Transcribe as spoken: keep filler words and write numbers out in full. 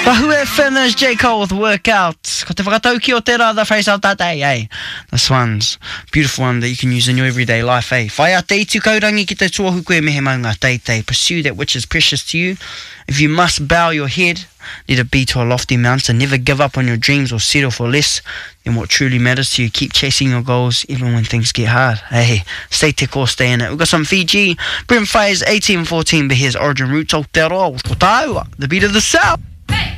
Wahoo F M, there's J. Cole with Workout. Ko te whakatau ki o te rā, the phrase out that day, eh? This one's a beautiful one that you can use in your everyday life, eh? Whai a te itu kaurangi ki te tuahu koe mehe maunga, te te. Pursue that which is precious to you. If you must bow your head, let it be to a lofty mountain. Never give up on your dreams or settle for less than what truly matters to you. Keep chasing your goals even when things get hard. Hey, stay te ko, stay in it. We've got some Fiji. Brent Fires eighteen fourteen, but here's Origin Roots. Aotearoa, o Taua, the beat of the South.